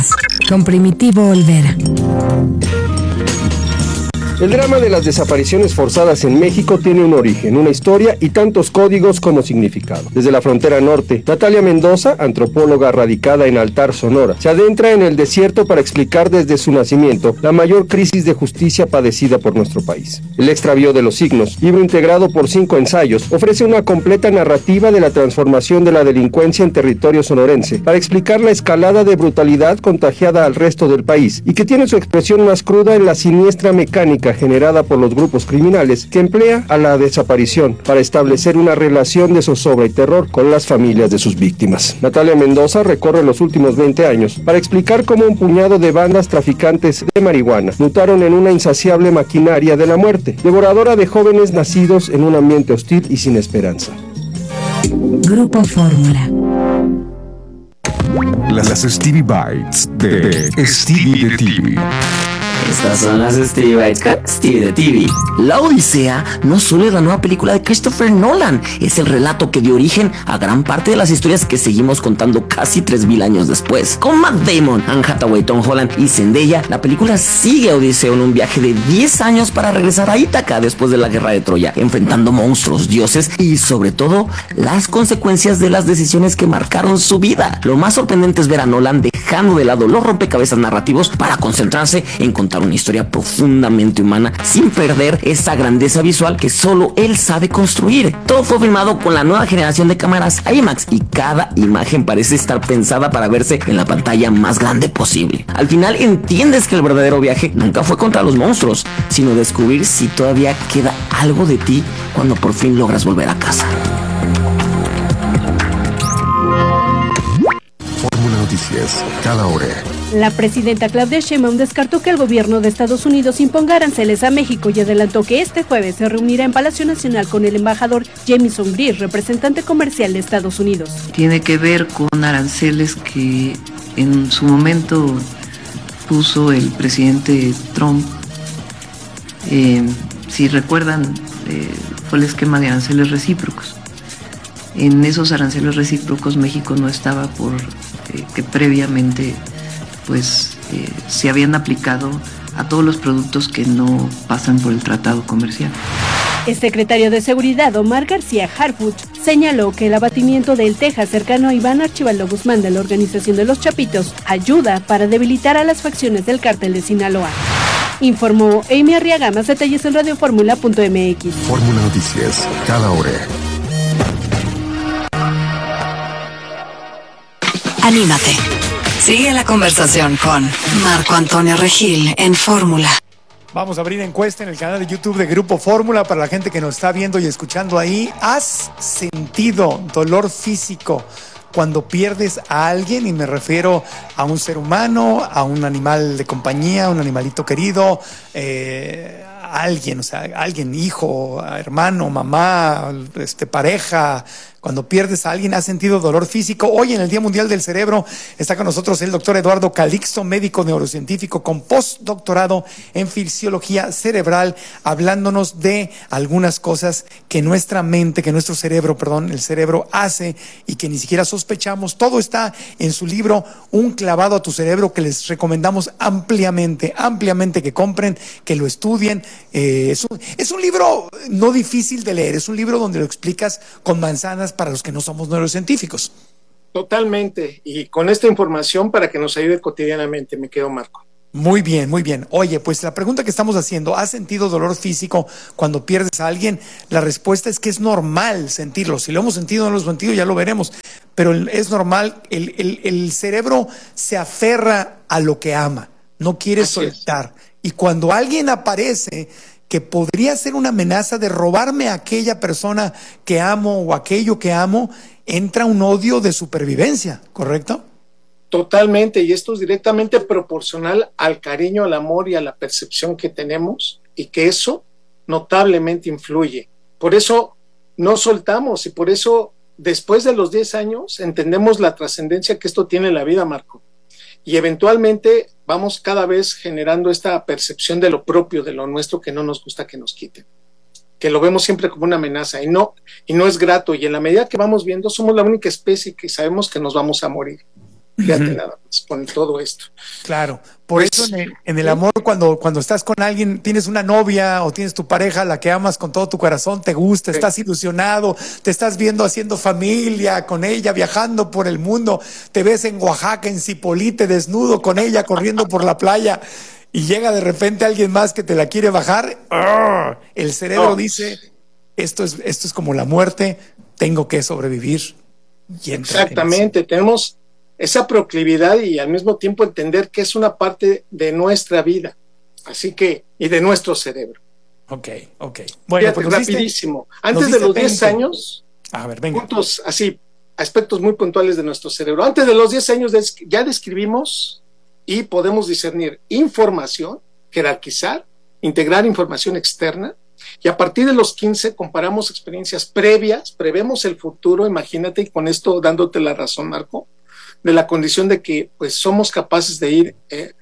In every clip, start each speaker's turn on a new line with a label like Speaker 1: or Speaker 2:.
Speaker 1: Fórmula, con Primitivo Olvera.
Speaker 2: El drama de las desapariciones forzadas en México tiene un origen, una historia y tantos códigos como significado. Desde la frontera norte, Natalia Mendoza, antropóloga radicada en Altar, Sonora, se adentra en el desierto para explicar desde su nacimiento la mayor crisis de justicia padecida por nuestro país. El extravío de los signos, libro integrado por 5 ensayos, ofrece una completa narrativa de la transformación de la delincuencia en territorio sonorense para explicar la escalada de brutalidad contagiada al resto del país y que tiene su expresión más cruda en la siniestra mecánica generada por los grupos criminales que emplea a la desaparición para establecer una relación de zozobra y terror con las familias de sus víctimas. Natalia Mendoza recorre los últimos 20 años para explicar cómo un puñado de bandas traficantes de marihuana mutaron en una insaciable maquinaria de la muerte, devoradora de jóvenes nacidos en un ambiente hostil y sin esperanza.
Speaker 1: Grupo Fórmula.
Speaker 3: Las Stevie Bites de Stevie de TV.
Speaker 4: Estas son las Stevie Bites con Stevie de TV. La Odisea no solo es la nueva película de Christopher Nolan, es el relato que dio origen a gran parte de las historias que seguimos contando casi 3000 años después. Con Matt Damon, Anne Hathaway, Tom Holland y Zendaya, la película sigue a Odiseo en un viaje de 10 años para regresar a Ítaca después de la guerra de Troya, enfrentando monstruos, dioses y sobre todo las consecuencias de las decisiones que marcaron su vida. Lo más sorprendente es ver a Nolan dejando de lado los rompecabezas narrativos para concentrarse en contar una historia profundamente humana sin perder esa grandeza visual que solo él sabe construir. Todo fue filmado con la nueva generación de cámaras IMAX y cada imagen parece estar pensada para verse en la pantalla más grande posible. Al final entiendes que el verdadero viaje nunca fue contra los monstruos, sino descubrir si todavía queda algo de ti cuando por fin logras volver a casa.
Speaker 3: Fórmula Noticias, cada hora.
Speaker 5: La presidenta Claudia Sheinbaum descartó que el gobierno de Estados Unidos imponga aranceles a México y adelantó que este jueves se reunirá en Palacio Nacional con el embajador Jamieson Greer, representante comercial de Estados Unidos.
Speaker 6: Tiene que ver con aranceles que en su momento puso el presidente Trump. Si recuerdan, fue el esquema de aranceles recíprocos. En esos aranceles recíprocos México no estaba que previamente se habían aplicado a todos los productos que no pasan por el tratado comercial.
Speaker 5: El secretario de Seguridad, Omar García Harfuch, señaló que el abatimiento del Texas cercano a Iván Archibaldo Guzmán de la Organización de los Chapitos ayuda para debilitar a las facciones del cártel de Sinaloa. Informó Amy Arriaga. Más detalles en radioformula.mx.
Speaker 3: Fórmula Noticias, cada hora.
Speaker 1: Anímate. Sigue la conversación con Marco Antonio Regil en Fórmula.
Speaker 7: Vamos a abrir encuesta en el canal de YouTube de Grupo Fórmula para la gente que nos está viendo y escuchando ahí. ¿Has sentido dolor físico cuando pierdes a alguien? Y me refiero a un ser humano, a un animal de compañía, un animalito querido, a alguien, alguien, hijo, hermano, mamá, pareja. Cuando pierdes a alguien, ¿has sentido dolor físico? Hoy en el Día Mundial del Cerebro está con nosotros el doctor Eduardo Calixto, médico neurocientífico con postdoctorado en fisiología cerebral, hablándonos de algunas cosas que nuestra mente, que nuestro cerebro, el cerebro hace y que ni siquiera sospechamos. Todo está en su libro Un clavado a tu cerebro, que les recomendamos ampliamente que compren, que lo estudien. Es un libro no difícil de leer, es un libro donde lo explicas con manzanas para los que no somos neurocientíficos.
Speaker 8: Totalmente, y con esta información para que nos ayude cotidianamente, me quedo, Marco.
Speaker 7: Muy bien, muy bien. Oye, pues la pregunta que estamos haciendo, ¿has sentido dolor físico cuando pierdes a alguien? La respuesta es que es normal sentirlo. Si lo hemos sentido o no lo hemos sentido, ya lo veremos. Pero es normal, el cerebro se aferra a lo que ama, no quiere soltar. Y cuando alguien aparece que podría ser una amenaza de robarme a aquella persona que amo o aquello que amo, entra un odio de supervivencia, ¿correcto?
Speaker 8: Totalmente, y esto es directamente proporcional al cariño, al amor y a la percepción que tenemos, y que eso notablemente influye. Por eso no soltamos, y por eso después de los 10 años entendemos la trascendencia que esto tiene en la vida, Marco. Y eventualmente vamos cada vez generando esta percepción de lo propio, de lo nuestro, que no nos gusta que nos quiten, que lo vemos siempre como una amenaza y no es grato. Y en la medida que vamos viendo, somos la única especie que sabemos que nos vamos a morir. Fíjate nada más con todo esto.
Speaker 7: Claro, por
Speaker 8: Pues,
Speaker 7: eso en el amor, cuando estás con alguien, tienes una novia o tienes tu pareja, la que amas con todo tu corazón, te gusta, estás ilusionado, te estás viendo haciendo familia con ella, viajando por el mundo, te ves en Oaxaca, en Cipolite, desnudo con ella, corriendo por la playa, y llega de repente alguien más que te la quiere bajar, ¡arr! El cerebro dice, esto es como la muerte, tengo que sobrevivir. Y
Speaker 8: exactamente, tenemos esa proclividad y al mismo tiempo entender que es una parte de nuestra vida, así que, y de nuestro cerebro.
Speaker 7: Ok. Bueno,
Speaker 8: fíjate,
Speaker 7: pues
Speaker 8: rapidísimo. Antes de los 10 años,
Speaker 7: a ver, venga.
Speaker 8: puntos así, aspectos muy puntuales de nuestro cerebro. Antes de los 10 años ya describimos y podemos discernir información, jerarquizar, integrar información externa, y a partir de los 15 comparamos experiencias previas, prevemos el futuro, imagínate, y con esto dándote la razón, Marco, de la condición de que pues somos capaces de ir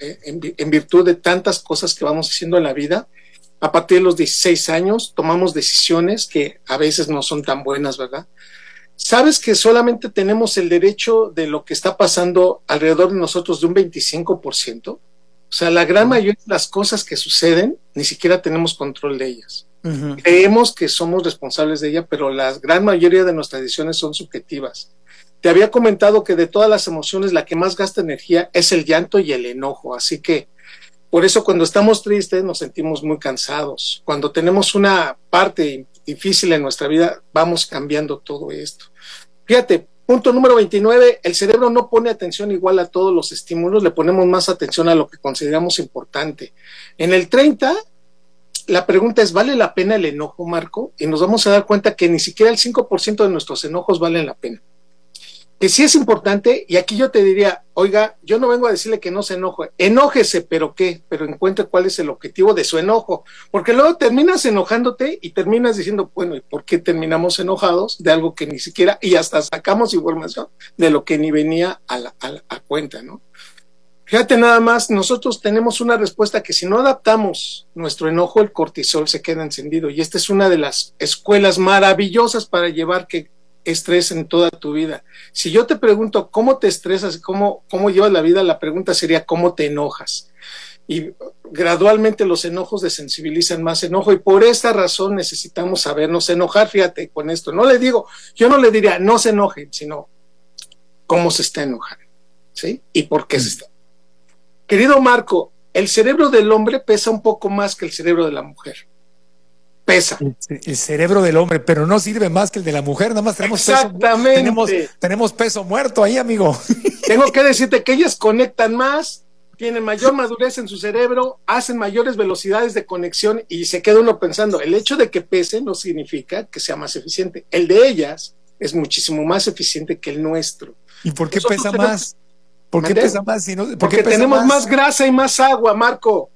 Speaker 8: en virtud de tantas cosas que vamos haciendo en la vida. A partir de los 16 años tomamos decisiones que a veces no son tan buenas, ¿verdad? ¿Sabes que solamente tenemos el derecho de lo que está pasando alrededor de nosotros de un 25%? O sea, la gran mayoría de las cosas que suceden ni siquiera tenemos control de ellas. Uh-huh. Creemos que somos responsables de ella, pero la gran mayoría de nuestras decisiones son subjetivas. Te había comentado que de todas las emociones la que más gasta energía es el llanto y el enojo, así que por eso cuando estamos tristes nos sentimos muy cansados. Cuando tenemos una parte difícil en nuestra vida, vamos cambiando todo esto. Fíjate, punto número 29, el cerebro no pone atención igual a todos los estímulos, le ponemos más atención a lo que consideramos importante. En el 30, la pregunta es, ¿vale la pena el enojo, Marco? Y nos vamos a dar cuenta que ni siquiera el 5% de nuestros enojos valen la pena. Que sí es importante, y aquí yo te diría, oiga, yo no vengo a decirle que no se enoje, enójese, pero ¿qué? Pero encuentre cuál es el objetivo de su enojo, porque luego terminas enojándote y terminas diciendo, bueno, ¿y por qué terminamos enojados de algo que ni siquiera, y hasta sacamos información de lo que ni venía a cuenta, ¿no? Fíjate nada más, nosotros tenemos una respuesta que si no adaptamos nuestro enojo, el cortisol se queda encendido, y esta es una de las escuelas maravillosas para llevar estrés en toda tu vida. Si yo te pregunto cómo te estresas, cómo llevas la vida, la pregunta sería cómo te enojas. Y gradualmente los enojos desensibilizan más enojo, y por esta razón necesitamos sabernos enojar. Fíjate con esto, yo no le diría no se enojen, sino cómo se está enojando, ¿sí? Y por qué se está. Querido Marco, el cerebro del hombre pesa un poco más que el cerebro de la mujer. Pesa.
Speaker 7: El cerebro del hombre, pero no sirve más que el de la mujer, nada más tenemos tenemos peso muerto ahí, amigo.
Speaker 8: Tengo que decirte que ellas conectan más, tienen mayor madurez en su cerebro, hacen mayores velocidades de conexión, y se queda uno pensando, el hecho de que pese no significa que sea más eficiente. El de ellas es muchísimo más eficiente que el nuestro.
Speaker 7: ¿Y por qué pesa más? ¿Por qué pesa más?
Speaker 8: Porque tenemos más grasa y más agua, Marco.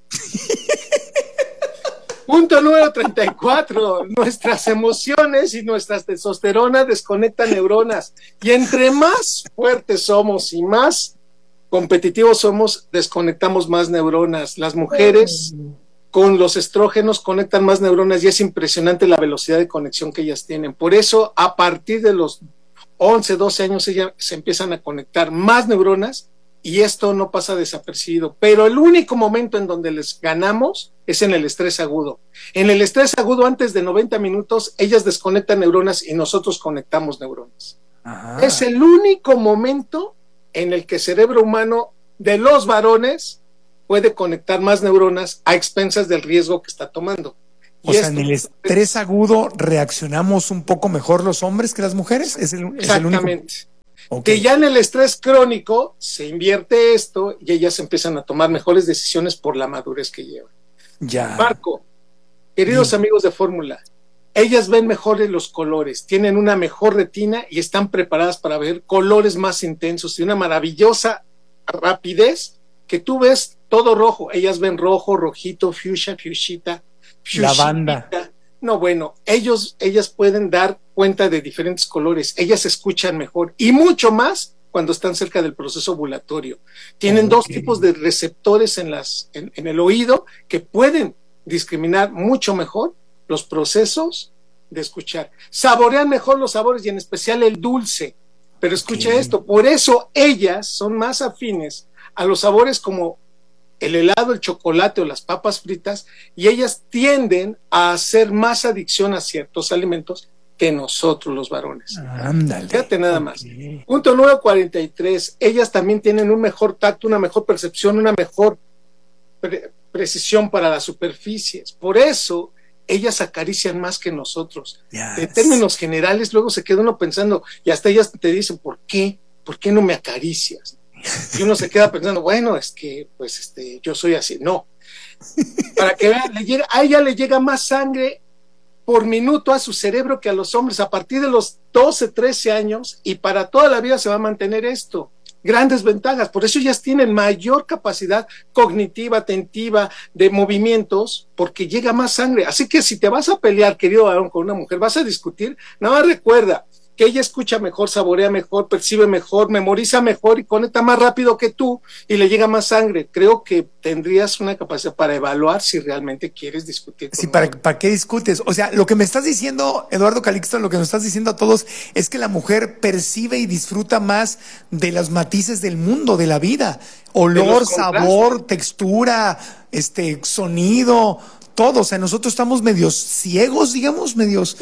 Speaker 8: Punto número 34, nuestras emociones y nuestras testosterona desconectan neuronas, y entre más fuertes somos y más competitivos somos, desconectamos más neuronas. Las mujeres con los estrógenos conectan más neuronas, y es impresionante la velocidad de conexión que ellas tienen. Por eso a partir de los 11, 12 años ellas se empiezan a conectar más neuronas, y esto no pasa desapercibido, pero el único momento en donde les ganamos es en el estrés agudo. En el estrés agudo, antes de 90 minutos, ellas desconectan neuronas y nosotros conectamos neuronas. Ajá. Es el único momento en el que el cerebro humano de los varones puede conectar más neuronas a expensas del riesgo que está tomando.
Speaker 7: O sea, en el estrés agudo reaccionamos un poco mejor los hombres que las mujeres.
Speaker 8: Exactamente. Okay. Que ya en el estrés crónico se invierte esto y ellas empiezan a tomar mejores decisiones por la madurez que llevan.
Speaker 7: Ya.
Speaker 8: Marco, queridos amigos de Fórmula, ellas ven mejores los colores, tienen una mejor retina y están preparadas para ver colores más intensos y una maravillosa rapidez que tú ves todo rojo. Ellas ven rojo, rojito, fuchsia, fuchsita,
Speaker 7: lavanda.
Speaker 8: No, bueno, ellas pueden dar cuenta de diferentes colores, ellas escuchan mejor y mucho más cuando están cerca del proceso ovulatorio. Tienen dos tipos de receptores en el oído que pueden discriminar mucho mejor los procesos de escuchar. Saborean mejor los sabores y en especial el dulce. Pero escucha esto, por eso ellas son más afines a los sabores como el helado, el chocolate o las papas fritas, y ellas tienden a hacer más adicción a ciertos alimentos que nosotros los varones.
Speaker 7: Ándale.
Speaker 8: Fíjate nada más. Punto número 43, ellas también tienen un mejor tacto, una mejor percepción, una mejor precisión para las superficies. Por eso ellas acarician más que nosotros. En términos generales, luego se queda uno pensando, y hasta ellas te dicen, ¿por qué? ¿Por qué no me acaricias? Y uno se queda pensando, bueno, es que pues yo soy así. No. Para que vean, a ella le llega más sangre por minuto a su cerebro que a los hombres a partir de los 12, 13 años, y para toda la vida se va a mantener esto. Grandes ventajas, por eso ellas tienen mayor capacidad cognitiva, atentiva, de movimientos, porque llega más sangre. Así que si te vas a pelear, querido varón, con una mujer, vas a discutir, nada más recuerda que ella escucha mejor, saborea mejor, percibe mejor, memoriza mejor y conecta más rápido que tú y le llega más sangre. Creo que tendrías una capacidad para evaluar si realmente quieres discutir.
Speaker 7: Sí, ¿para qué discutes? O sea, lo que me estás diciendo, Eduardo Calixto, lo que nos estás diciendo a todos es que la mujer percibe y disfruta más de los matices del mundo, de la vida. Olor, sabor, textura, sonido, todo. O sea, nosotros estamos medios ciegos, digamos,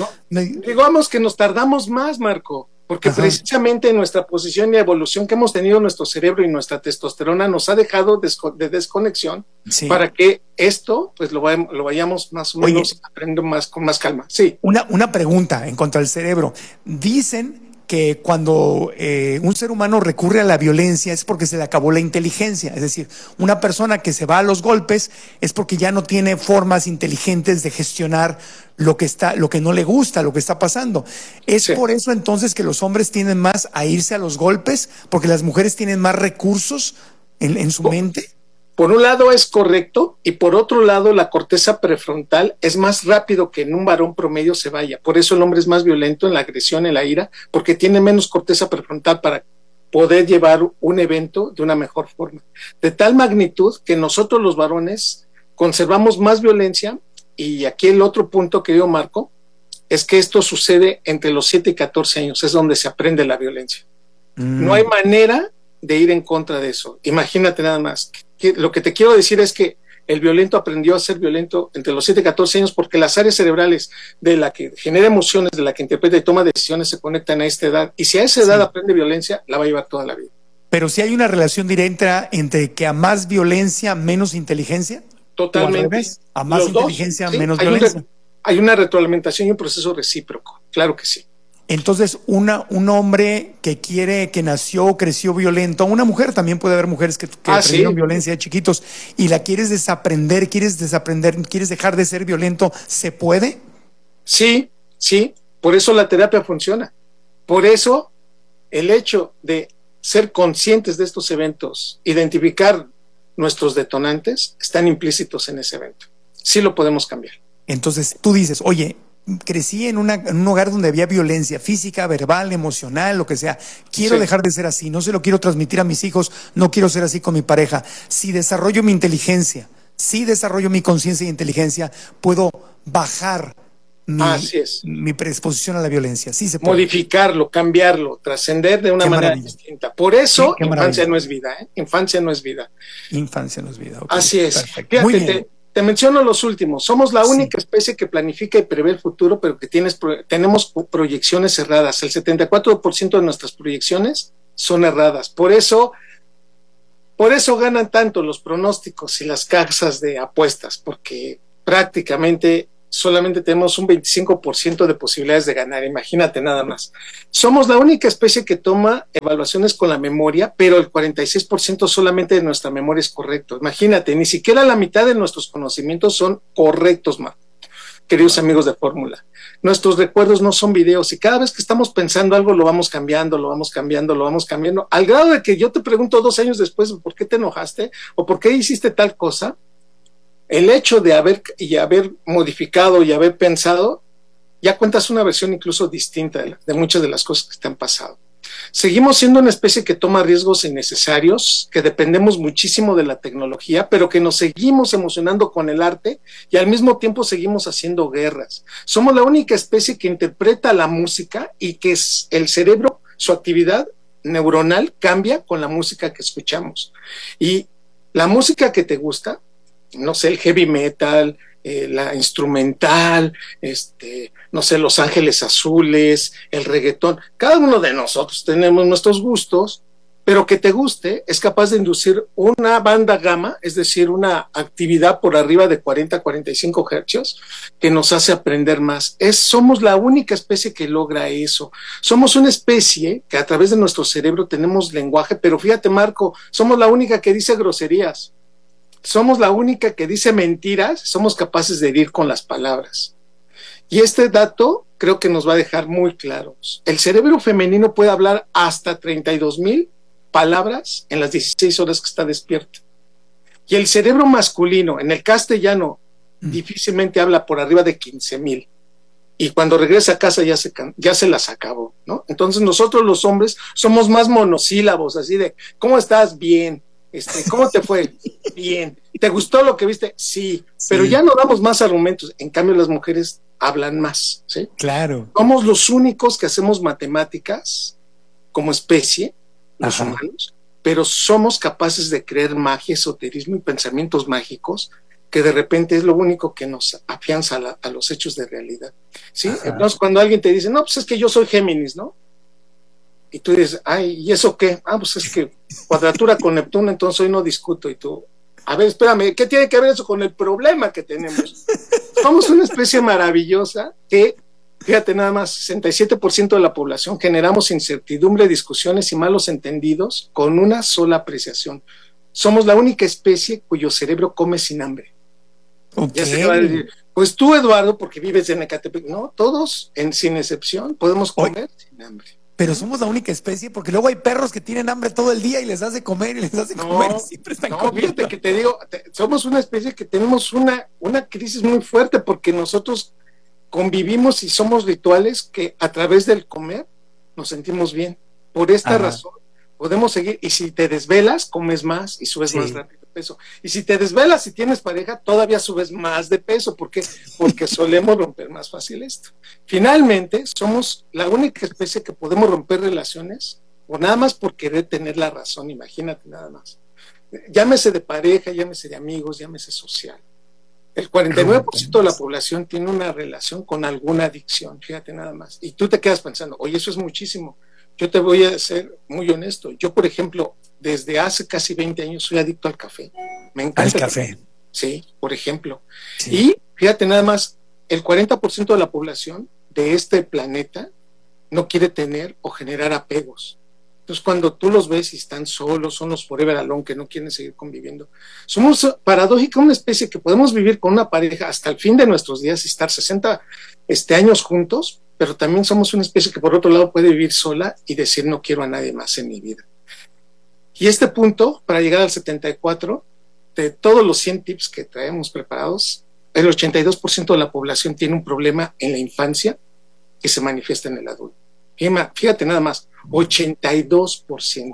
Speaker 8: digamos que nos tardamos más, Marco, porque precisamente en nuestra posición y evolución que hemos tenido, nuestro cerebro y nuestra testosterona nos ha dejado de desconexión para que esto, pues lo vayamos más o menos aprendiendo con más calma. Sí.
Speaker 7: Una pregunta en cuanto al cerebro. Dicen que cuando un ser humano recurre a la violencia es porque se le acabó la inteligencia. Es decir, una persona que se va a los golpes es porque ya no tiene formas inteligentes de gestionar lo que no le gusta, lo que está pasando. ¿Es por eso entonces que los hombres tienden más a irse a los golpes? ¿Porque las mujeres tienen más recursos en su mente?
Speaker 8: Por un lado es correcto, y por otro lado la corteza prefrontal es más rápido que en un varón promedio se vaya. Por eso el hombre es más violento en la agresión, en la ira, porque tiene menos corteza prefrontal para poder llevar un evento de una mejor forma. De tal magnitud que nosotros los varones conservamos más violencia, y aquí el otro punto, querido Marco, es que esto sucede entre los 7 y 14 años, es donde se aprende la violencia. No hay manera de ir en contra de eso. Imagínate nada más. Lo que te quiero decir es que el violento aprendió a ser violento entre los 7 y 14 años porque las áreas cerebrales de la que genera emociones, de la que interpreta y toma decisiones se conectan a esta edad. Y si a esa edad aprende violencia, la va a llevar toda la vida.
Speaker 7: Pero si hay una relación directa entre que a más violencia, menos inteligencia.
Speaker 8: Totalmente.
Speaker 7: A más inteligencia, menos violencia.
Speaker 8: Hay una retroalimentación y un proceso recíproco. Claro que sí.
Speaker 7: Entonces, un hombre que nació o creció violento, una mujer, también puede haber mujeres que aprendieron violencia de chiquitos, y la quieres desaprender, quieres dejar de ser violento, ¿se puede?
Speaker 8: Sí, por eso la terapia funciona. Por eso el hecho de ser conscientes de estos eventos, identificar nuestros detonantes, están implícitos en ese evento. Sí lo podemos cambiar.
Speaker 7: Entonces, tú dices, oye, crecí en un hogar donde había violencia física, verbal, emocional, lo que sea. Quiero dejar de ser así, no se lo quiero transmitir a mis hijos, no quiero ser así con mi pareja. Si desarrollo mi inteligencia, si desarrollo mi conciencia y inteligencia, puedo bajar mi predisposición a la violencia. Sí se puede.
Speaker 8: Modificarlo, cambiarlo, trascender de una manera distinta. Por eso, infancia no es vida, ¿eh? Infancia no es vida.
Speaker 7: Infancia no es vida.
Speaker 8: Okay. Así es. Fíjate, te menciono los últimos. Somos la única especie que planifica y prevé el futuro, pero que tenemos proyecciones erradas. El 74% de nuestras proyecciones son erradas. Por eso ganan tanto los pronósticos y las casas de apuestas, porque prácticamente solamente tenemos un 25% de posibilidades de ganar. Imagínate nada más. Somos la única especie que toma evaluaciones con la memoria, pero el 46% solamente de nuestra memoria es correcto. Imagínate, ni siquiera la mitad de nuestros conocimientos son correctos, queridos amigos de Fórmula. Nuestros recuerdos no son videos, y cada vez que estamos pensando algo lo vamos cambiando, al grado de que yo te pregunto 2 años después, ¿por qué te enojaste? ¿O por qué hiciste tal cosa? El hecho de haber modificado y haber pensado, ya cuentas una versión incluso distinta de muchas de las cosas que te han pasado. Seguimos siendo una especie que toma riesgos innecesarios, que dependemos muchísimo de la tecnología, pero que nos seguimos emocionando con el arte y al mismo tiempo seguimos haciendo guerras. Somos la única especie que interpreta la música y que el cerebro su actividad neuronal cambia con la música que escuchamos. Y la música que te gusta, no sé, el heavy metal, la instrumental, no sé, Los Ángeles Azules, el reggaetón, cada uno de nosotros tenemos nuestros gustos, pero que te guste es capaz de inducir una banda gamma, es decir, una actividad por arriba de 40-45 hercios que nos hace aprender más. Somos la única especie que logra eso. Somos una especie que a través de nuestro cerebro tenemos lenguaje, pero fíjate, Marco, somos la única que dice groserías. Somos la única que dice mentiras, somos capaces de herir con las palabras. Y este dato creo que nos va a dejar muy claros. El cerebro femenino puede hablar hasta 32,000 palabras en las 16 horas que está despierto. Y el cerebro masculino, en el castellano, difícilmente habla por arriba de 15,000. Y cuando regresa a casa ya se las acabó, ¿no? Entonces nosotros los hombres somos más monosílabos, así de, ¿cómo estás? Bien. ¿Cómo te fue? Bien. ¿Te gustó lo que viste? Sí. Pero ya no damos más argumentos. En cambio, las mujeres hablan más, ¿sí?
Speaker 7: Claro.
Speaker 8: Somos los únicos que hacemos matemáticas como especie, los humanos, pero somos capaces de creer magia, esoterismo y pensamientos mágicos que de repente es lo único que nos afianza a los hechos de realidad, ¿sí? Entonces, cuando alguien te dice, no, pues es que yo soy Géminis, ¿no? Y tú dices, ay, ¿y eso qué? Pues es que cuadratura con Neptuno, entonces hoy no discuto. Y tú, a ver, espérame, ¿qué tiene que ver eso con el problema que tenemos? Somos una especie maravillosa que, fíjate nada más, 67% de la población generamos incertidumbre, discusiones y malos entendidos con una sola apreciación. Somos la única especie cuyo cerebro come sin hambre.
Speaker 7: Okay.
Speaker 8: Ya se va a decir, pues tú, Eduardo, porque vives en Ecatepec, no, todos, sin excepción, podemos comer sin hambre.
Speaker 7: Pero somos la única especie, porque luego hay perros que tienen hambre todo el día y les hace comer y les hace comer y siempre están comiendo.
Speaker 8: Fíjate que te digo, somos una especie que tenemos una crisis muy fuerte porque nosotros convivimos y somos rituales que a través del comer nos sentimos bien. Por esta razón podemos seguir, y si te desvelas, comes más y subes más rápido de peso. Y si te desvelas y tienes pareja, todavía subes más de peso. ¿Por qué? Porque solemos romper más fácil esto. Finalmente, somos la única especie que podemos romper relaciones o nada más por querer tener la razón, imagínate nada más. Llámese de pareja, llámese de amigos, llámese social. El 49% de la población tiene una relación con alguna adicción, fíjate nada más. Y tú te quedas pensando, oye, eso es muchísimo. Yo te voy a ser muy honesto. Yo, por ejemplo, desde hace casi 20 años soy adicto al café. Me encanta
Speaker 7: el café.
Speaker 8: Sí, por ejemplo.
Speaker 7: Sí.
Speaker 8: Y fíjate nada más, el 40% de la población de este planeta no quiere tener o generar apegos. Entonces, cuando tú los ves y están solos, son los forever alone que no quieren seguir conviviendo. Somos paradójica una especie que podemos vivir con una pareja hasta el fin de nuestros días y estar 60 años juntos, pero también somos una especie que por otro lado puede vivir sola y decir no quiero a nadie más en mi vida. Y este punto, para llegar al 74, de todos los 100 tips que traemos preparados, el 82% de la población tiene un problema en la infancia que se manifiesta en el adulto. Fíjate nada más, 82%.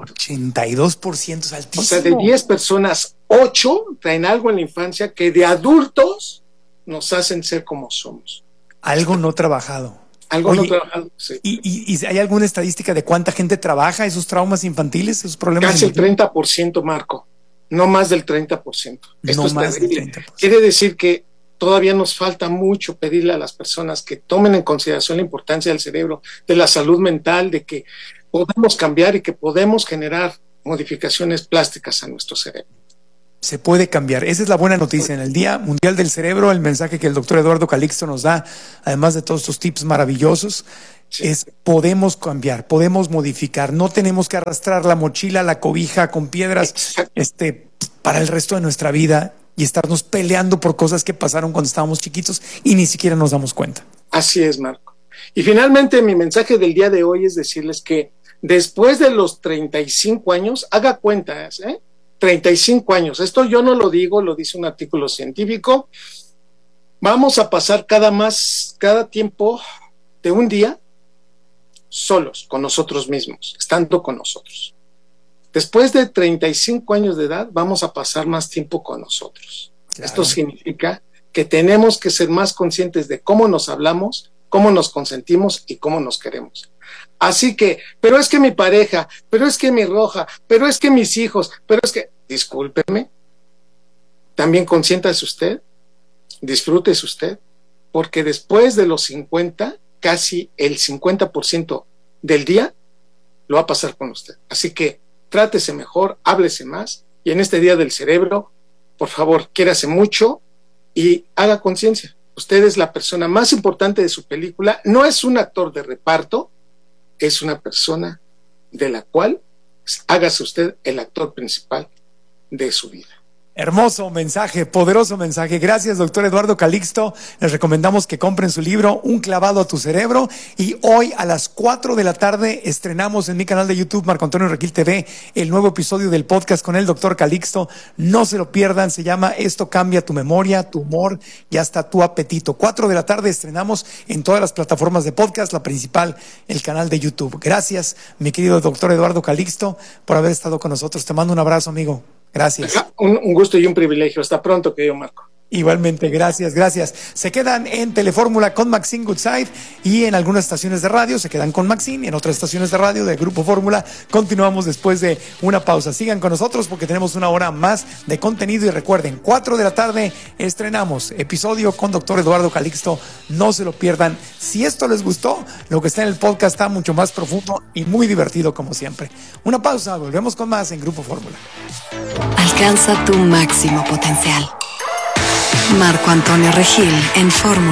Speaker 7: 82% es altísimo.
Speaker 8: O sea, de 10 personas, 8 traen algo en la infancia que de adultos nos hacen ser como somos.
Speaker 7: Algo no trabajado.
Speaker 8: Algo no trabajado, sí.
Speaker 7: ¿Y hay alguna estadística de cuánta gente trabaja esos traumas infantiles, esos problemas?
Speaker 8: Casi el 30%, Marco. No más del 30%. Esto
Speaker 7: No
Speaker 8: es
Speaker 7: más del
Speaker 8: terrible.
Speaker 7: 30%.
Speaker 8: Quiere decir que todavía nos falta mucho pedirle a las personas que tomen en consideración la importancia del cerebro, de la salud mental, de que podemos cambiar y que podemos generar modificaciones plásticas a nuestro cerebro.
Speaker 7: Se puede cambiar. Esa es la buena noticia. En el Día Mundial del Cerebro, el mensaje que el doctor Eduardo Calixto nos da, además de todos estos tips maravillosos, es podemos cambiar, podemos modificar. No tenemos que arrastrar la mochila, la cobija con piedras para el resto de nuestra vida y estarnos peleando por cosas que pasaron cuando estábamos chiquitos y ni siquiera nos damos cuenta.
Speaker 8: Así es, Marco. Y finalmente mi mensaje del día de hoy es decirles que después de los 35 años, haga cuentas, 35 años. Esto yo no lo digo, lo dice un artículo científico. Vamos a pasar cada tiempo de un día solos, con nosotros mismos, estando con nosotros. Después de 35 años de edad, vamos a pasar más tiempo con nosotros. Claro. Esto significa que tenemos que ser más conscientes de cómo nos hablamos, cómo nos consentimos y cómo nos queremos. Así que, pero es que mi pareja, pero es que mi roja, pero es que mis hijos, pero es que, discúlpeme, también consiéntase usted, disfrútese usted, porque después de los 50, casi el 50% del día lo va a pasar con usted. Así que trátese mejor, háblese más, y en este Día del Cerebro, por favor, quiérase mucho y haga conciencia. Usted es la persona más importante de su película, no es un actor de reparto, es una persona de la cual hágase usted el actor principal de su vida.
Speaker 7: Hermoso mensaje, poderoso mensaje. Gracias, doctor Eduardo Calixto. Les recomendamos que compren su libro, Un clavado a tu cerebro. Y hoy a las 4 de la tarde estrenamos en mi canal de YouTube, Marco Antonio Regil TV, el nuevo episodio del podcast con el doctor Calixto. No se lo pierdan, se llama Esto cambia tu memoria, tu humor y hasta tu apetito. 4 de la tarde estrenamos en todas las plataformas de podcast, la principal, el canal de YouTube. Gracias, mi querido doctor Eduardo Calixto, por haber estado con nosotros. Te mando un abrazo, amigo. Gracias.
Speaker 8: Un gusto y un privilegio. Hasta pronto, querido Marco.
Speaker 7: Igualmente, gracias. Se quedan en Telefórmula con Maxine Goodside y en algunas estaciones de radio se quedan con Maxine, en otras estaciones de radio del Grupo Fórmula. Continuamos después de una pausa. Sigan con nosotros porque tenemos una hora más de contenido y recuerden, 4 de la tarde estrenamos episodio con doctor Eduardo Calixto. No se lo pierdan. Si esto les gustó, lo que está en el podcast está mucho más profundo y muy divertido como siempre. Una pausa, volvemos con más en Grupo Fórmula.
Speaker 1: Alcanza tu máximo potencial. Marco Antonio Regil en Fórmula.